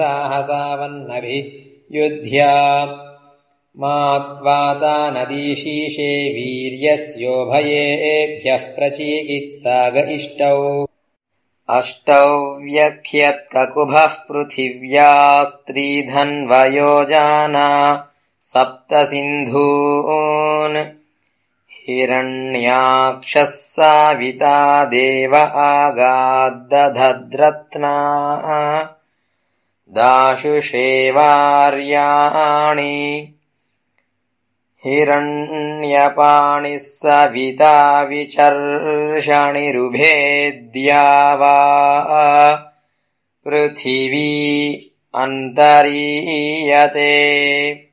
साहसावन्नभियुध्या मात्वाता नदीशीषे वीर्यस्योभयेभ्यः प्रचीकित्साग इष्टौ अष्टौ व्यख्यत्ककुभः पृथिव्यास्त्रीधन्वयोजाना सप्त सिन्धून् हिरण्याक्षः साविता देव आगाद्दधद्रत्ना दाशुषेवार्याणि हिरण्यपाणिः सविता विचर्षणिरुभेद्या वा पृथिवी अन्तरीयते।